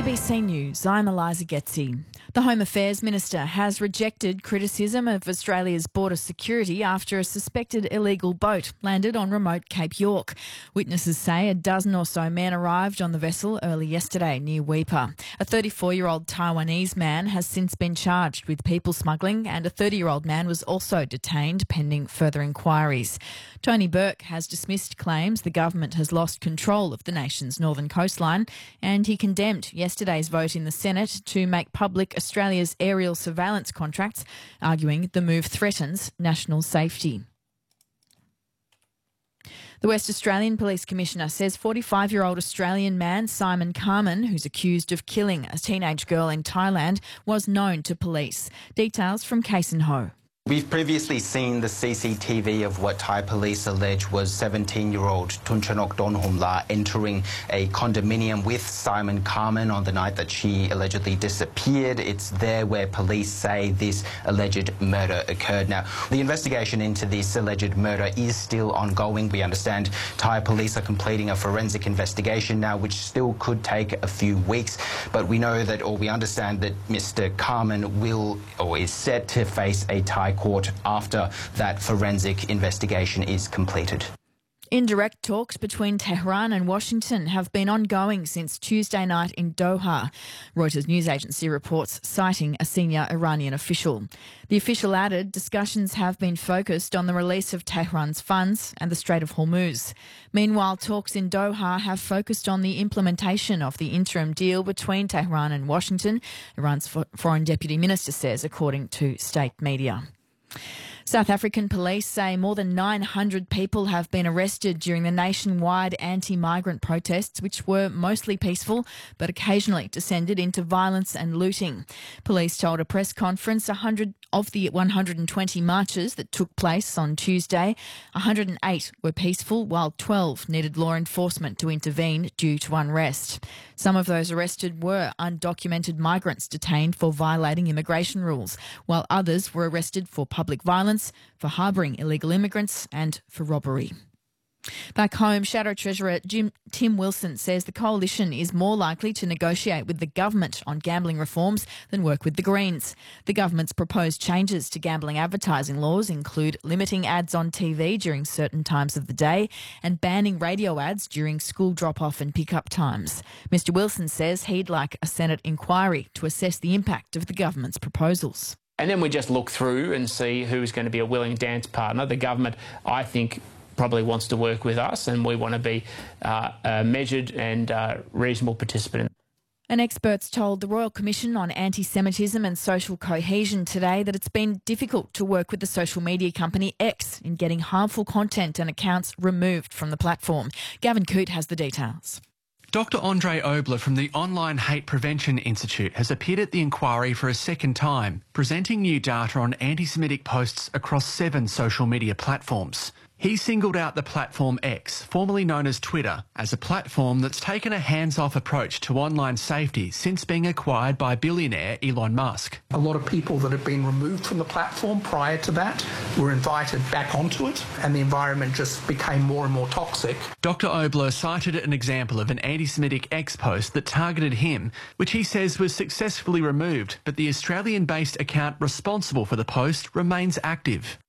ABC News, I'm Eliza Getzi. The Home Affairs Minister has rejected criticism of Australia's border security after a suspected illegal boat landed on remote Cape York. Witnesses say a dozen or so men arrived on the vessel early yesterday near Weipa. A 34-year-old Taiwanese man has since been charged with people smuggling, and a 30-year-old man was also detained pending further inquiries. Tony Burke has dismissed claims the government has lost control of the nation's northern coastline, and he condemned yesterday's vote in the Senate to make public Australia's aerial surveillance contracts, arguing the move threatens national safety. The West Australian Police Commissioner says 45-year-old Australian man Simon Carman, who's accused of killing a teenage girl in Thailand, was known to police. Details from Kason Ho. We've previously seen the CCTV of what Thai police allege was 17-year-old Tunchanok Donhomla entering a condominium with Simon Carman on the night that she allegedly disappeared. It's there where police say this alleged murder occurred. Now, the investigation into this alleged murder is still ongoing. We understand Thai police are completing a forensic investigation now, which still could take a few weeks. But we know that, or we understand that Mr. Carman will, or is set to face a Thai court after that forensic investigation is completed. Indirect talks between Tehran and Washington have been ongoing since Tuesday night in Doha, Reuters news agency reports, citing a senior Iranian official. The official added discussions have been focused on the release of Tehran's funds and the Strait of Hormuz. Meanwhile, talks in Doha have focused on the implementation of the interim deal between Tehran and Washington, Iran's foreign deputy minister says, according to state media. South African police say more than 900 people have been arrested during the nationwide anti-migrant protests, which were mostly peaceful but occasionally descended into violence and looting. Police told a press conference 100 of the 120 marches that took place on Tuesday, 108 were peaceful, while 12 needed law enforcement to intervene due to unrest. Some of those arrested were undocumented migrants detained for violating immigration rules, while others were arrested for public violence, for harbouring illegal immigrants and for robbery. Back home, Shadow Treasurer Tim Wilson says the coalition is more likely to negotiate with the government on gambling reforms than work with the Greens. The government's proposed changes to gambling advertising laws include limiting ads on TV during certain times of the day and banning radio ads during school drop-off and pick-up times. Mr Wilson says he'd like a Senate inquiry to assess the impact of the government's proposals. And then we just look through and see who's going to be a willing dance partner. The government, I think, probably wants to work with us, and we want to be a measured and reasonable participant. And experts told the Royal Commission on Anti-Semitism and Social Cohesion today that it's been difficult to work with the social media company X in getting harmful content and accounts removed from the platform. Gavin Coote has the details. Dr Andre Obler from the Online Hate Prevention Institute has appeared at the inquiry for a second time, presenting new data on anti-Semitic posts across 7 social media platforms. He singled out the platform X, formerly known as Twitter, as a platform that's taken a hands-off approach to online safety since being acquired by billionaire Elon Musk. A lot of people that had been removed from the platform prior to that were invited back onto it, and the environment just became more and more toxic. Dr Obler cited an example of an anti-Semitic X post that targeted him, which he says was successfully removed, but the Australian-based account responsible for the post remains active.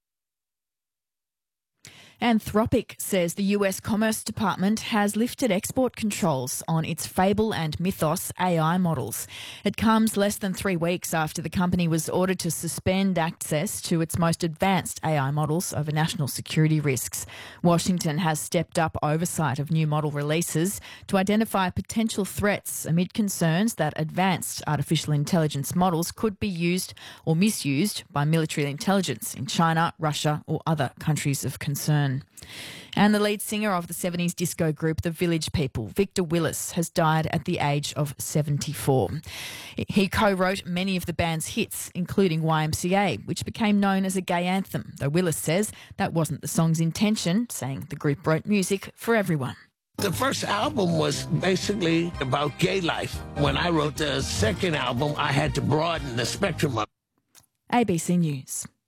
Anthropic says the US Commerce Department has lifted export controls on its Fable and Mythos AI models. It comes less than 3 weeks after the company was ordered to suspend access to its most advanced AI models over national security risks. Washington has stepped up oversight of new model releases to identify potential threats amid concerns that advanced artificial intelligence models could be used or misused by military intelligence in China, Russia or other countries of concern. And the lead singer of the 70s disco group The Village People, Victor Willis, has died at the age of 74. He co-wrote many of the band's hits, including YMCA, which became known as a gay anthem, though Willis says that wasn't the song's intention, saying the group wrote music for everyone. The first album was basically about gay life. When I wrote the second album, I had to broaden the spectrum of ABC News.